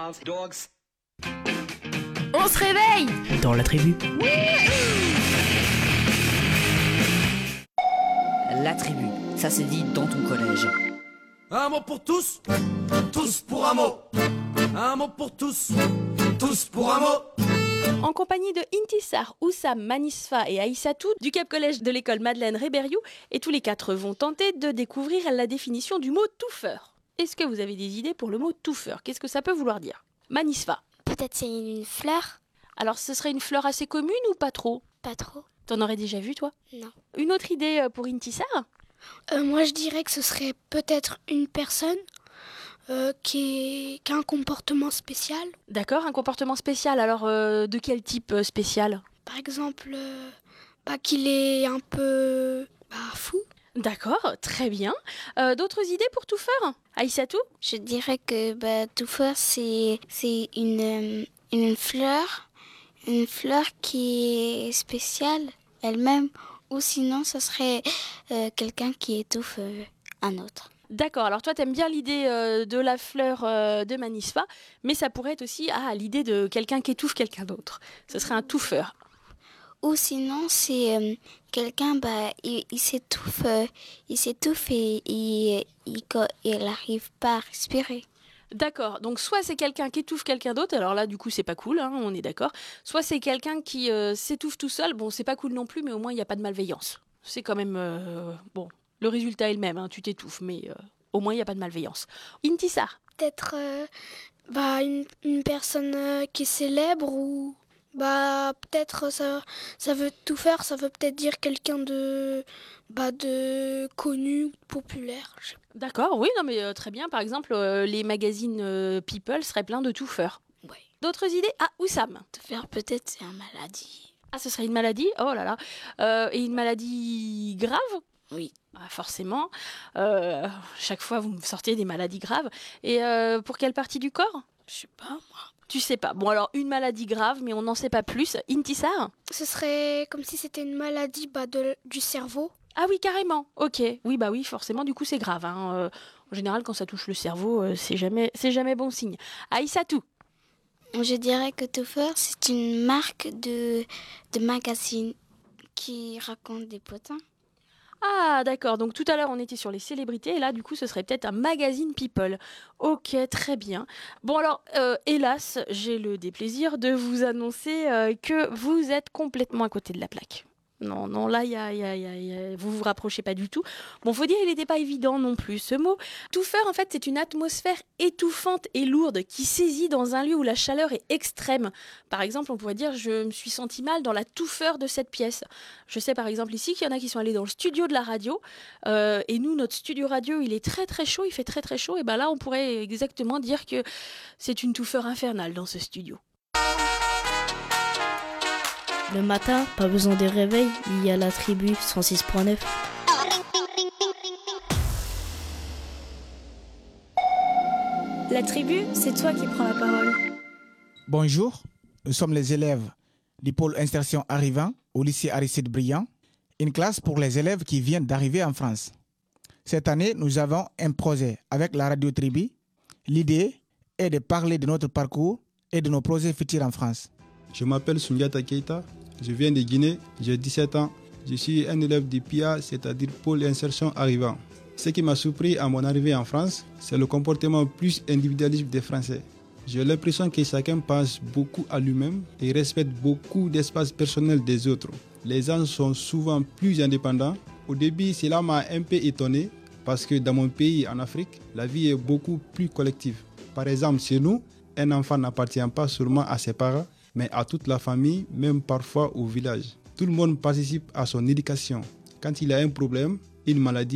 On se réveille Dans la tribu. La tribu, ça se dit dans ton collège. Un mot pour tous, tous pour un mot. Un mot pour tous, tous pour un mot. En compagnie de Intisar, Oussam, Manisfa et Aïssatou du Cap Collège de l'école Madeleine Rébériou, et tous les quatre vont tenter de découvrir la définition du mot touffeur. Est-ce que vous avez des idées pour le mot touffeur? Qu'est-ce que ça peut vouloir dire? Manisfa. Peut-être c'est une fleur? Alors ce serait une fleur assez commune ou pas trop? Pas trop. T'en aurais déjà vu toi? Non. Une autre idée pour Intisar? Moi je dirais que ce serait peut-être une personne qui a un comportement spécial. D'accord, un comportement spécial. Alors de quel type spécial? Par exemple, qu'il est un peu fou. D'accord, très bien. D'autres idées pour touffeur? Aïssatou? Je dirais que touffeur c'est une fleur qui est spéciale elle-même, ou sinon ça serait quelqu'un qui étouffe un autre. D'accord, alors toi t'aimes bien l'idée de la fleur de Manisfa, mais ça pourrait être aussi l'idée de quelqu'un qui étouffe quelqu'un d'autre. Ce serait un touffeur. Ou sinon c'est quelqu'un, il s'étouffe et il n'arrive pas à respirer. D'accord, donc soit c'est quelqu'un qui étouffe quelqu'un d'autre, alors là du coup c'est pas cool, on est d'accord. Soit c'est quelqu'un qui s'étouffe tout seul, bon c'est pas cool non plus, mais au moins il n'y a pas de malveillance. C'est quand même, bon, le résultat est le même, tu t'étouffes, mais au moins il n'y a pas de malveillance. Intisar? Peut-être une personne qui est célèbre, ou peut-être ça veut tout faire, ça veut peut-être dire quelqu'un de connu, populaire. D'accord, oui, non mais très bien. Par exemple, les magazines People seraient pleins de touffeurs. Ouais. D'autres idées? Oussam. Touffeur peut-être c'est une maladie. Ce serait une maladie? Oh là là. Et une maladie grave? Oui. Forcément. Chaque fois, vous me sortez des maladies graves. Et pour quelle partie du corps? Je sais pas, moi. Tu sais pas. Bon, alors, une maladie grave, mais on n'en sait pas plus. Intisar? Ce serait comme si c'était une maladie du cerveau. Ah oui, carrément. Ok. Oui, oui, forcément, du coup, c'est grave. En général, quand ça touche le cerveau, c'est jamais bon signe. Aïssatou? Je dirais que Touffeur, c'est une marque de magazine qui raconte des potins. Ah, d'accord. Donc tout à l'heure, on était sur les célébrités et là, du coup, ce serait peut-être un magazine People. Ok, très bien. Bon, alors, hélas, j'ai le déplaisir de vous annoncer que vous êtes complètement à côté de la plaque. Non, là, vous vous rapprochez pas du tout. Bon, faut dire, il n'était pas évident non plus, ce mot. Touffeur, en fait, c'est une atmosphère étouffante et lourde qui saisit dans un lieu où la chaleur est extrême. Par exemple, on pourrait dire, je me suis senti mal dans la touffeur de cette pièce. Je sais, par exemple, ici, qu'il y en a qui sont allés dans le studio de la radio. Et nous, notre studio radio, il est très, très chaud, il fait très, très chaud. Et là, on pourrait exactement dire que c'est une touffeur infernale dans ce studio. Le matin, pas besoin de réveil, il y a la tribu 106.9. La tribu, c'est toi qui prends la parole. Bonjour, nous sommes les élèves du pôle insertion arrivant au lycée Aristide Briand, une classe pour les élèves qui viennent d'arriver en France. Cette année, nous avons un projet avec la radio Tribu. L'idée est de parler de notre parcours et de nos projets futurs en France. Je m'appelle Sundiata Keita, je viens de Guinée, j'ai 17 ans. Je suis un élève du PIA, c'est-à-dire pôle insertion arrivant. Ce qui m'a surpris à mon arrivée en France, c'est le comportement plus individualiste des Français. J'ai l'impression que chacun pense beaucoup à lui-même et respecte beaucoup d'espace personnel des autres. Les gens sont souvent plus indépendants. Au début, cela m'a un peu étonné parce que dans mon pays, en Afrique, la vie est beaucoup plus collective. Par exemple, chez nous, un enfant n'appartient pas seulement à ses parents, mais à toute la famille, même parfois au village. Tout le monde participe à son éducation. Quand il a un problème, une maladie,